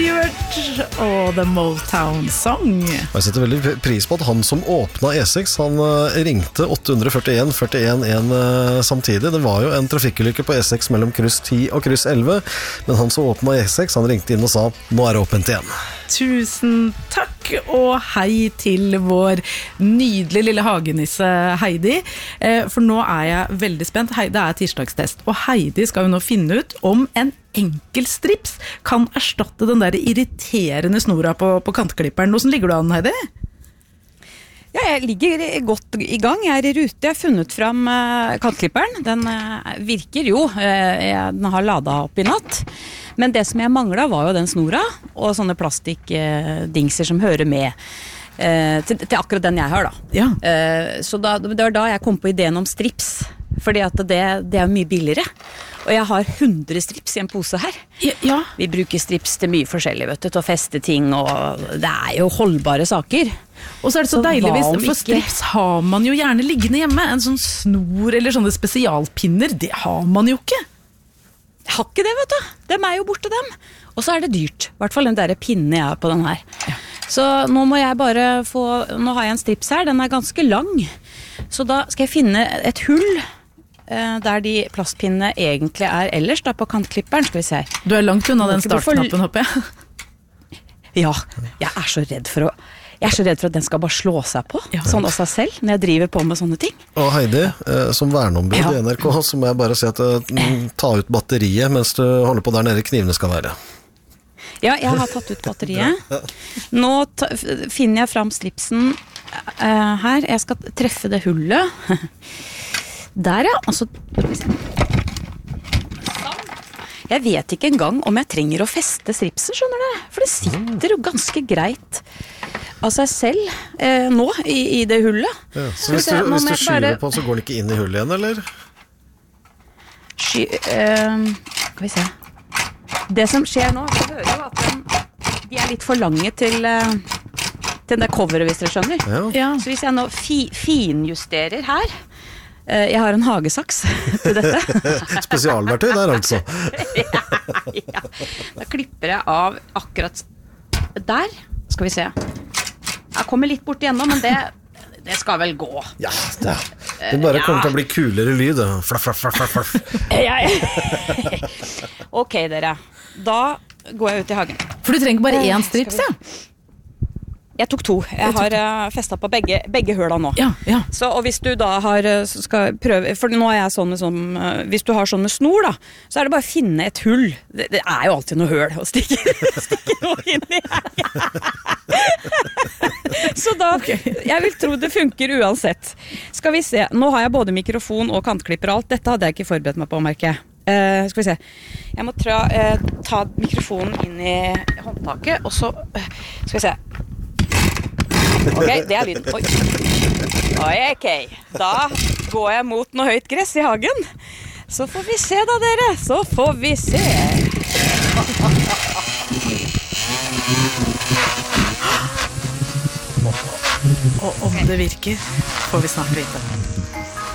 Stewart og The Motown Song. Jeg setter veldig pris på at han som åpnet E6, han ringte 841 411 samtidig. Det var jo en trafikkulykke på E6 mellom kryss 10 og kryss 11, men han som åpnet E6, han ringte inn og sa, nå det åpent igjen. Tusen takk, og hei til vår nydelige lille hagenisse Heidi. For nå jeg veldig spent. Det tirsdagstest, og Heidi skal jo nå finne ut om en enkel strips kan erstatte den der irriterende snora på kantklipperen. Hvordan ligger du an, Heidi? Ja, jeg ligger godt i gang. Jeg i rute. Jeg har funnet fram kantklipperen. Den virker jo. Den har ladet opp i natt. Men det som jeg manglet var jo den snora, og sånne plastikkdingser som hører med. Til akkurat den jeg har da. Ja. Så det var da jeg kom på ideen om strips. Fordi at det mye billigere. Og jeg har 100 strips i en pose her. Ja. Vi bruker strips til mye forskjellig, vet du, til å feste ting, og det jo holdbare saker. Og så det så deilig, for strips har man jo gjerne liggende hjemme. En sånn snor eller sånne spesialpinner, det har man jo ikke. Jeg har ikke det, vet du. Dem jo borte, dem. Og så det dyrt. I hvert fall den der pinnen jeg har på den her. Ja. Så nå må jeg bare nå har jeg en strips her, den ganske lang. Så da skal jeg finne et hull der de plastpinnene egentlig ellers da på kantklipperen, skal vi se her. Du langt unna den startknappen, håper jeg. Ja, jeg så redd for at den skal bare slå seg på, sånn av seg selv, når jeg driver på med sånne ting. Og Heidi, som verneombud i NRK, så må jeg bare si at ta ut batteriet mens du holder på der nede knivene skal være. Ja, jeg har tatt ut batteriet. Nå finner jeg fram slipsen her. Jeg skal treffe det hullet. Der, ja. Altså, jeg vet ikke engang om jeg trenger å feste stripsen, skjønner du? For det sitter jo ganske greit av seg selv nå i det hullet. Ja, så hvis du skyver på, så går den ikke inn i hullet igjen, eller? Skal vi se. Det som skjer nå, jeg hører jo at de litt for lange til det coveret, hvis dere skjønner. Ja. Så hvis jeg nå finjusterer her, jeg har en hagesaks til dette. Spesialverktøy der, altså. Ja. Da klipper jeg av akkurat der. Skal vi se. Jeg kommer litt bort igjennom, men det skal vel gå. Ja, det bare kommer til å bli kulere lyd. Flaff, flaff, flaff, flaff. Ok, dere. Da går jeg ut i hagen. For du trenger bare én strips, ja? Jeg tok 2. Jeg har festet på begge høla nå. Ja. Så, og hvis du da skal prøve, for nå jeg sånn med hvis du har sånn med snor da, så det bare å finne et hull. Det jo alltid noe høl å stikke noe inn i her. Så da, jeg vil tro det funker uansett. Skal vi se, nå har jeg både mikrofon og kantklipper og alt. Dette hadde jeg ikke forberedt meg på, merker jeg. Skal vi se. Jeg må ta mikrofonen inn i håndtaket, og så skal vi se. Ok, det lyden. Ok, da går jeg mot noe høyt gress i hagen. Så får vi se da, dere. Så får vi se. Og om det virker, får vi snart vite.